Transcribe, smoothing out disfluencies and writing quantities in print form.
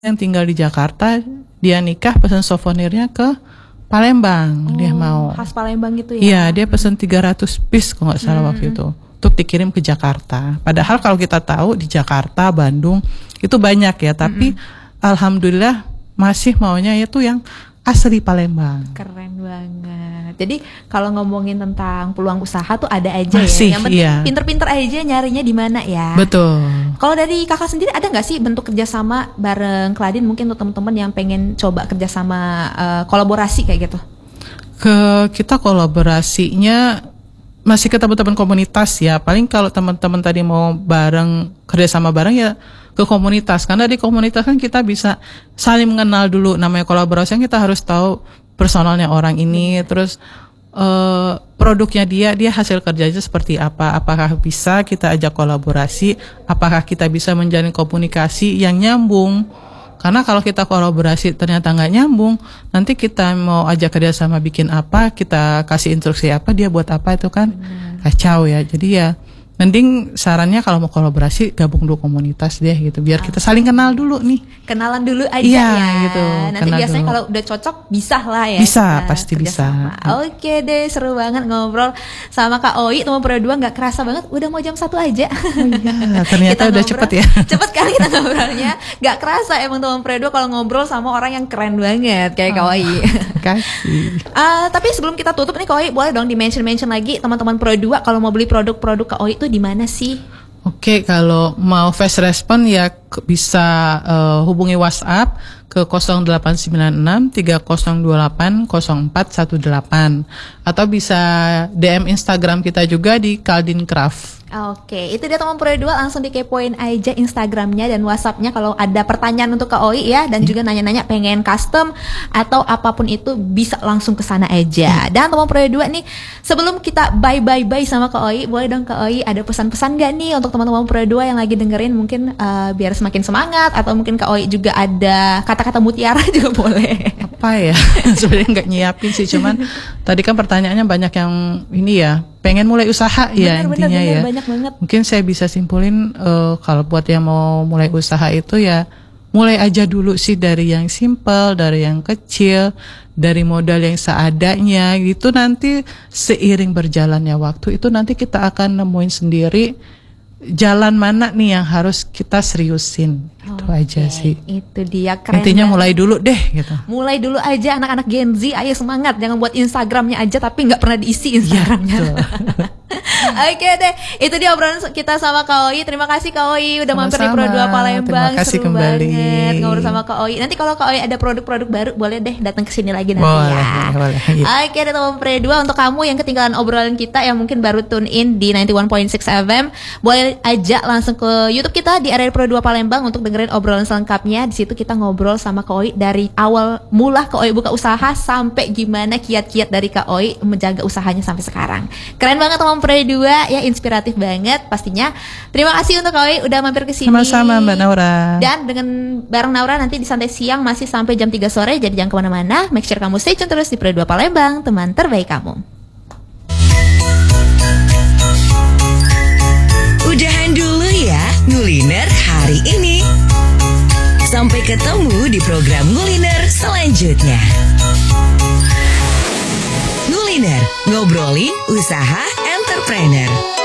yang tinggal di Jakarta, dia nikah pesan souvenirnya ke Palembang. Dia mau khas Palembang gitu ya? Iya, dia pesan 300 piece kalau nggak salah waktu itu untuk dikirim ke Jakarta. Padahal kalau kita tahu di Jakarta, Bandung itu banyak ya, tapi alhamdulillah masih maunya itu yang asli Palembang. Keren banget. Jadi kalau ngomongin tentang peluang usaha tuh ada aja masih, ya. Yang penting iya. pinter-pinter aja nyarinya di mana ya. Betul. Kalau dari kakak sendiri ada nggak sih bentuk kerjasama bareng Kladin mungkin untuk teman-teman yang pengen coba kerjasama kolaborasi kayak gitu? Kita kolaborasinya masih ke teman-teman komunitas ya. Paling kalau teman-teman tadi mau kerjasama bareng ya ke komunitas, karena di komunitas kan kita bisa saling mengenal dulu. Namanya kolaborasi kita harus tahu personalnya orang ini, terus produknya dia hasil kerjanya seperti apa, apakah bisa kita ajak kolaborasi, apakah kita bisa menjalin komunikasi yang nyambung. Karena kalau kita kolaborasi ternyata nggak nyambung, nanti kita mau ajak kerjasama bikin apa, kita kasih instruksi apa, dia buat apa, itu kan kacau ya. Jadi ya mending sarannya kalau mau kolaborasi gabung dulu komunitas deh gitu, biar kita saling kenal dulu nih. Kenalan dulu aja iya, ya. Gitu. Nanti biasanya kalau udah cocok bisa lah ya. Bisa, pasti bisa. Oke deh, seru banget ngobrol sama Kak Oi. Teman Pro 2 nggak kerasa banget, udah mau jam 1 aja. Iya, ternyata udah cepet ya. Cepet kali kita ngobrolnya. Nggak kerasa emang Teman Pro 2 kalau ngobrol sama orang yang keren banget kayak Kak Oi. Kasih. Tapi sebelum kita tutup nih Kak Oi, boleh dong di-mention lagi teman-teman Pro 2 kalau mau beli produk-produk Kak Oi itu di mana sih? Oke, kalau mau fast respon ya bisa hubungi WhatsApp ke 0896 3028 0418 atau bisa DM Instagram kita juga di Kaldin Craft. Oke, itu dia teman Pro 2, langsung dikepoin aja Instagramnya dan WhatsAppnya kalau ada pertanyaan untuk Kak Oi ya, dan juga nanya-nanya pengen custom atau apapun itu bisa langsung ke sana aja. Dan teman Pro 2 nih, sebelum kita bye sama Kak Oi, boleh dong Kak Oi ada pesan-pesan gak nih untuk teman-teman Pro 2 yang lagi dengerin, mungkin biar semakin semangat, atau mungkin Kak Oi juga ada kata-kata mutiara juga boleh. Apa ya? Sebenarnya nggak nyiapin sih, cuman tadi kan pertanyaannya banyak yang ini ya, pengen mulai usaha ya intinya ya. Banyak banget. Mungkin saya bisa simpulin kalau buat yang mau mulai usaha itu ya mulai aja dulu sih dari yang simple, dari yang kecil, dari modal yang seadanya gitu. Nanti seiring berjalannya waktu itu nanti kita akan nemuin sendiri jalan mana nih yang harus kita seriusin. Itu aja sih. Itu dia, keren. Intinya mulai dulu deh gitu. Mulai dulu aja anak-anak Gen Z, ayo semangat. Jangan buat Instagramnya aja tapi nggak pernah diisi Instagramnya. Oke deh, itu dia obrolan kita sama Kak Oi. Terima kasih Kak Oi udah mampir di Pro 2 Palembang. Terima kasih seru kembali banget ngobrol sama Kak Oi. Nanti kalau Kak Oi ada produk-produk baru boleh deh datang ke sini lagi nanti boleh, ya. Oke deh teman Pro 2, untuk kamu yang ketinggalan obrolan kita yang mungkin baru tune in di 91.6 FM, boleh aja langsung ke YouTube kita di area Pro 2 Palembang untuk dengerin obrolan selengkapnya. Di situ kita ngobrol sama Kak Oi dari awal mula Kak Oi buka usaha sampai gimana kiat-kiat dari Kak Oi menjaga usahanya sampai sekarang. Keren banget teman Pro 2 ya, inspiratif banget pastinya. Terima kasih untuk Kak Oi udah mampir ke sini. Sama-sama Mbak Naura. Dan dengan bareng Naura nanti di Santai Siang masih sampai jam 3 sore, jadi jangan kemana-mana. Make sure kamu stay tune terus di Pro 2 Palembang, teman terbaik kamu. Udahan dulu ya nguliner hari ini. Sampai ketemu di program nguliner selanjutnya. Nguliner, ngobrolin usaha entrepreneur.